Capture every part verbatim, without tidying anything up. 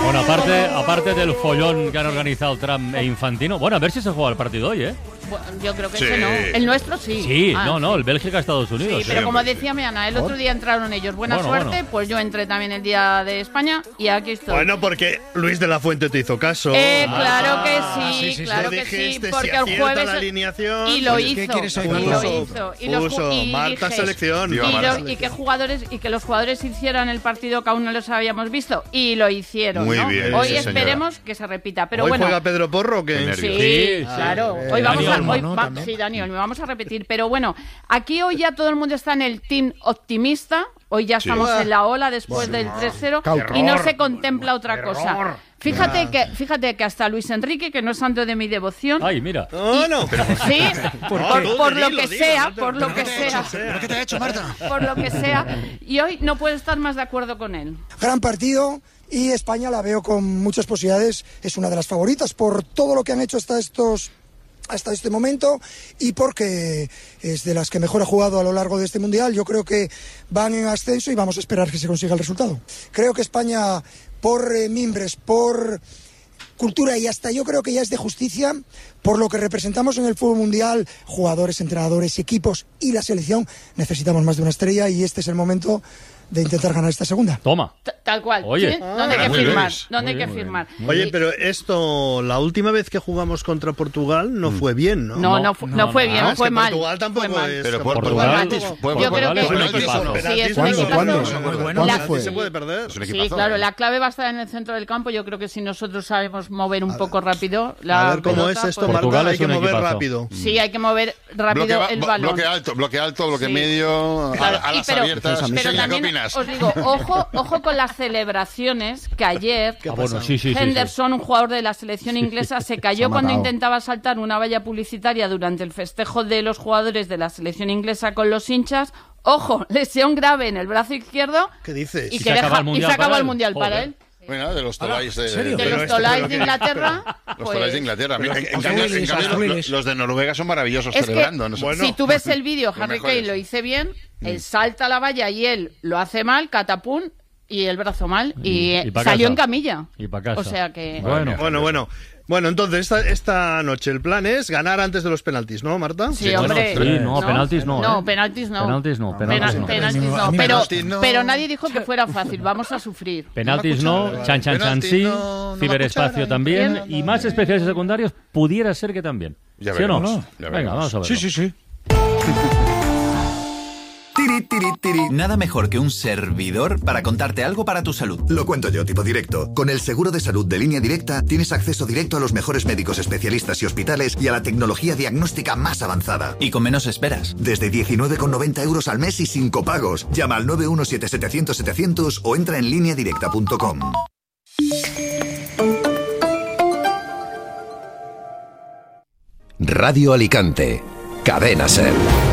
Bueno, aparte, aparte del follón que han organizado Trump e Infantino, bueno, a ver si se juega el partido hoy, ¿eh? Bueno, yo creo que Sí. ese no. El nuestro sí. Sí, Ah, no, no, sí. el Bélgica-Estados Unidos. Sí, sí. pero como decía mi Ana, el otro día entraron ellos. Buena Bueno, suerte, bueno. pues yo entré también el día de España y aquí estoy. Bueno, porque Luis de la Fuente te hizo caso. Eh, claro que Ah, sí, sí, sí, claro sí. que Te sí, dijiste, porque si el acierta jueves la alineación. y lo Oye, hizo, ¿qué quieres hoy, y Marta? lo Puso, hizo, y los puso, ju- y Marta dije- selección. y, Viva lo- Marta. y que jugadores y que los jugadores hicieran el partido que aún no los habíamos visto y lo hicieron. Muy ¿no? bien, Hoy sí, señora. esperemos que se repita, pero ¿Hoy bueno. juega Pedro Porro o qué? Qué nervios. Sí, Sí, sí. claro. Eh, Hoy vamos Daniel a, hoy Olmo, ¿no? va- También. sí, Daniel, me vamos a repetir. Pero bueno, aquí hoy ya todo el mundo está en el team optimista. Hoy ya Sí. estamos en la ola después del tres cero y no se contempla otra cosa. Fíjate que, fíjate que hasta Luis Enrique, que no es santo de mi devoción, Ay, mira. No, no. Pero, sí, ¿Por por, qué? por lo Dilo, que dilo, sea, no te- por lo ¿pero que qué te ha sea, hecho? ¿Pero qué te ha hecho, Marta? por lo que sea, y hoy no puedo estar más de acuerdo con él. Gran partido y España la veo con muchas posibilidades. Es una de las favoritas por todo lo que han hecho hasta estos hasta este momento y porque es de las que mejor ha jugado a lo largo de este mundial. Yo creo que van en ascenso y vamos a esperar que se consiga el resultado. Creo que España, por eh, mimbres, por cultura y hasta yo creo que ya es de justicia, por lo que representamos en el fútbol mundial, jugadores, entrenadores, equipos y la selección, necesitamos más de una estrella y este es el momento de intentar ganar esta segunda. Toma. T- Tal cual. Oye. ¿Sí? ¿Dónde hay que muy firmar? bien. ¿Dónde hay Muy que bien, firmar? Oye, Y- pero esto, la última vez que jugamos contra Portugal no fue bien, ¿no? No, no, No, fu- no, no fue no. bien, Ah, es fue que mal. Portugal tampoco fue mal. es- Pero Portugal por Portugal, penaltis, fue- fue- Yo creo Portugal que es un Penaltis, equipazo. por Sí, penaltis, es un por equipazo. ¿Cuándo? penaltis, ¿Cuándo? por ¿Cuándo penaltis fue? se puede perder. Es un Sí, equipazo. claro, ¿eh? la clave va a estar en el centro del campo. Yo creo que si nosotros sabemos mover un poco rápido la A ver cómo pelota, es esto, pues- Portugal Marta, hay es que un mover equipazo. rápido. Sí, hay que mover rápido Bloque, ba- el bo- balón. bloque alto, bloque alto, bloque Sí. medio, Claro, a, a y las pero- abiertas. pero Sonia, ¿qué también opinas? os digo, ojo, ojo con las celebraciones que ayer Ah, bueno, sí, sí, sí, sí. Henderson, un jugador de la selección inglesa, se cayó ha cuando matado. intentaba saltar una valla publicitaria durante el festejo de los jugadores de la selección inglesa con los hinchas. Ojo, lesión grave en el brazo izquierdo ¿Qué dices? y, Y que se acaba deja- el Mundial y se acaba para el él. mundial para Joder. él. Bueno, de los tolais de, ¿en serio? De Pero los esto tolais creo de que- Inglaterra. los pues- tolais de Inglaterra. Mira, Pero en, que- cambio, azules, en cambio, azules. los, los de Noruega son maravillosos Es que celebrando. No sé. Bueno, si tú ves el vídeo, Los Harry mejores. Kane lo hice bien, él salta a la valla y él lo hace mal, catapum, y el brazo mal, y, Y- eh, y pa' salió casa. en camilla. Y pa' casa. O sea que... Bueno. Bueno, bueno. Bueno, entonces esta, esta noche el plan es ganar antes de los penaltis, ¿no, Marta? Sí, Sí, hombre. bueno, sí, no, penaltis no, No, ¿eh? penaltis no. Penaltis no, penaltis Pena- no. penaltis no. A mí me Pero, penaltis no. pero nadie dijo que fuera fácil. Vamos a sufrir. Penaltis No me no, ha chan chan chan Penaltis sí, no, no ciberespacio me ha también Bien. y más especiales y secundarios pudiera ser que también. Ya ¿Sí o no? veremos, ya Venga, veremos. vamos a ver. Sí, sí, sí. Tiri, tiri, tiri. Nada mejor que un servidor para contarte algo para tu salud. Lo cuento yo, tipo directo. Con el seguro de salud de Línea Directa tienes acceso directo a los mejores médicos especialistas y hospitales y a la tecnología diagnóstica más avanzada. Y con menos esperas. Desde diecinueve con noventa euros al mes y sin copagos. Llama al nueve uno siete setecientos setecientos o entra en línea directa punto com. Radio Alicante. Cadena SER.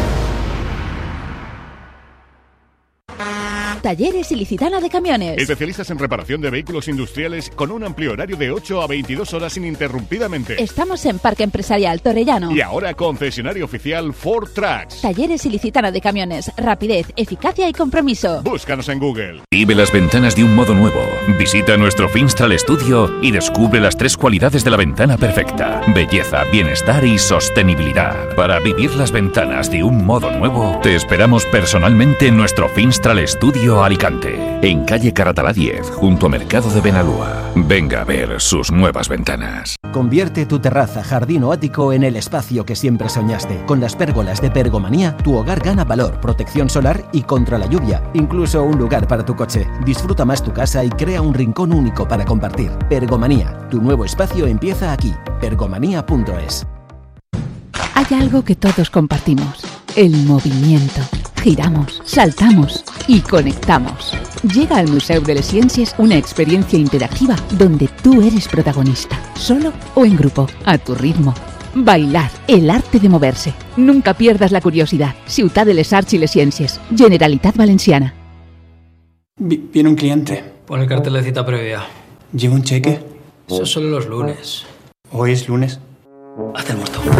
Talleres Ilicitana de Camiones. Especialistas en reparación de vehículos industriales con un amplio horario de ocho a veintidós horas ininterrumpidamente. Estamos en Parque Empresarial Torrellano. Y ahora concesionario oficial Ford Trucks. Talleres Ilicitana de Camiones. Rapidez, eficacia y compromiso. Búscanos en Google. Vive las ventanas de un modo nuevo. Visita nuestro Finstral Studio y descubre las tres cualidades de la ventana perfecta: belleza, bienestar y sostenibilidad. Para vivir las ventanas de un modo nuevo, te esperamos personalmente en nuestro Finstral Studio Alicante, en calle Caratalá diez, junto a Mercado de Benalúa. Venga a ver sus nuevas ventanas. Convierte tu terraza, jardín o ático en el espacio que siempre soñaste. Con las pérgolas de Pergomanía, tu hogar gana valor, protección solar y contra la lluvia. Incluso un lugar para tu coche. Disfruta más tu casa y crea un rincón único para compartir. Pergomanía, tu nuevo espacio empieza aquí. pergomanía punto es. Hay algo que todos compartimos: el movimiento. Giramos, saltamos y conectamos. Llega al Museu de les Ciències una experiencia interactiva donde tú eres protagonista, solo o en grupo, a tu ritmo. Bailar, el arte de moverse. Nunca pierdas la curiosidad. Ciutat de les Arts i les Ciències, Generalitat Valenciana. Vi- Viene un cliente. Pon el cartel de cita previa. ¿Lleva un cheque? Eso es solo los lunes. ¿Hoy es lunes? Haz el muerto.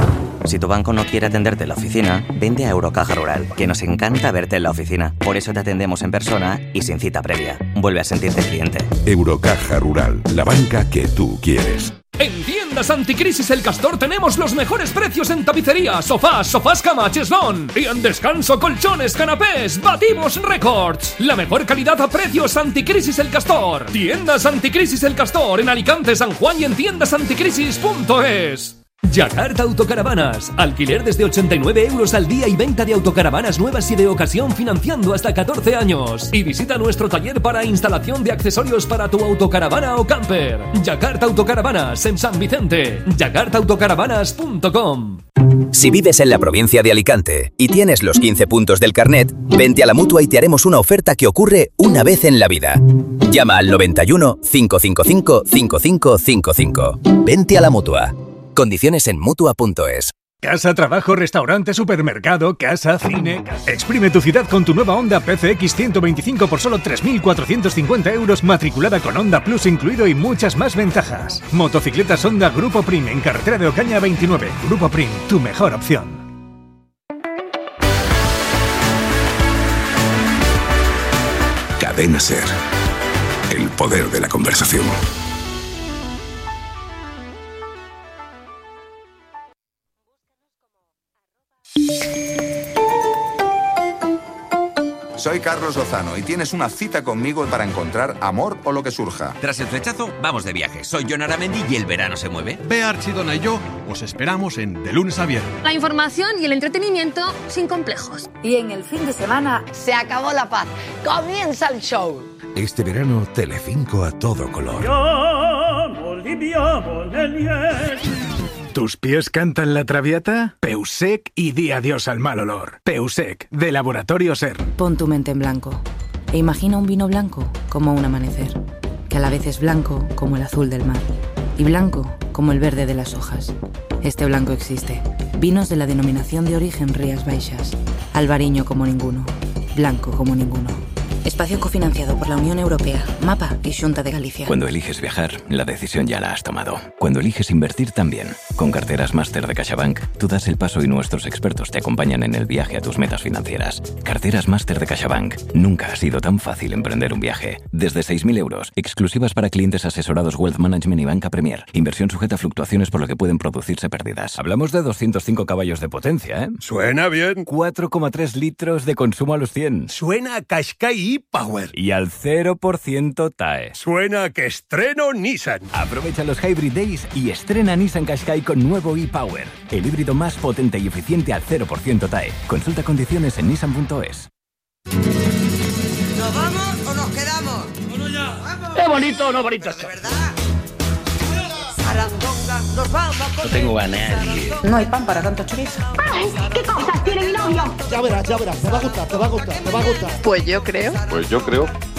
Si tu banco no quiere atenderte en la oficina, vente a Eurocaja Rural, que nos encanta verte en la oficina. Por eso te atendemos en persona y sin cita previa. Vuelve a sentirte cliente. Eurocaja Rural, la banca que tú quieres. En Tiendas Anticrisis El Castor tenemos los mejores precios en tapicería, sofás, sofás cama, cheslón. Y en descanso, colchones, canapés, batimos récords. La mejor calidad a precios. Anticrisis El Castor. Tiendas Anticrisis El Castor en Alicante, San Juan y en tiendas anticrisis punto es. Yakarta Autocaravanas. Alquiler desde ochenta y nueve euros al día y venta de autocaravanas nuevas y de ocasión financiando hasta catorce años. Y visita nuestro taller para instalación de accesorios para tu autocaravana o camper. Yakarta Autocaravanas en San Vicente. yakarta autocaravanas punto com. Si vives en la provincia de Alicante y tienes los quince puntos del carnet, vente a la Mutua y te haremos una oferta que ocurre una vez en la vida. Llama al noventa y uno, cinco cinco cinco, cinco cinco cinco cinco. Vente a la Mutua. Condiciones en Mutua punto es. Casa, trabajo, restaurante, supermercado, casa, cine... Exprime tu ciudad con tu nueva Honda P C X ciento veinticinco por solo tres mil cuatrocientos cincuenta euros, matriculada con Honda Plus incluido y muchas más ventajas. Motocicletas Honda Grupo Prim en carretera de Ocaña veintinueve. Grupo Prim, tu mejor opción. Cadena SER. El poder de la conversación. Soy Carlos Lozano y tienes una cita conmigo para encontrar amor o lo que surja. Tras el flechazo, vamos de viaje. Soy Jon Aramendi y el verano se mueve. Bea Archidona y yo os esperamos en De Lunes a Viernes. La información y el entretenimiento sin complejos. Y en el fin de semana se acabó la paz. Comienza el show. Este verano, Telecinco a todo color. ¿Tus pies cantan la Traviata? Peusec y di adiós al mal olor. Peusec, de Laboratorio SER. Pon tu mente en blanco e imagina un vino blanco como un amanecer, que a la vez es blanco como el azul del mar y blanco como el verde de las hojas. Este blanco existe. Vinos de la denominación de origen Rías Baixas. Albariño como ninguno. Blanco como ninguno. Espacio cofinanciado por la Unión Europea, MAPA y Xunta de Galicia. Cuando eliges viajar, la decisión ya la has tomado. Cuando eliges invertir también. Con carteras máster de CaixaBank, tú das el paso y nuestros expertos te acompañan en el viaje a tus metas financieras. Carteras máster de CaixaBank. Nunca ha sido tan fácil emprender un viaje. Desde seis mil euros, exclusivas para clientes asesorados Wealth Management y Banca Premier. Inversión sujeta a fluctuaciones por lo que pueden producirse pérdidas. Hablamos de doscientos cinco caballos de potencia, ¿eh? Suena bien. cuatro coma tres litros de consumo a los cien. Suena a Qashqai Power. Y al cero por ciento T A E. Suena que estreno Nissan. Aprovecha los Hybrid Days y estrena Nissan Qashqai con nuevo e-Power. El híbrido más potente y eficiente al cero por ciento T A E. Consulta condiciones en nissan punto es. ¿Nos vamos o nos quedamos? ¡Bueno ya! ¡Vamos! ¡Qué bonito, no bonito! ¿De verdad? Sarandonga, nos vamos con No tengo a nadie. No hay pan para tanto chorizo. ¡Ay! ¿Qué cosas tiene mi novio? Ya verás, ya verás, te va a gustar, te va a gustar, te va a gustar. Pues yo creo. Pues yo creo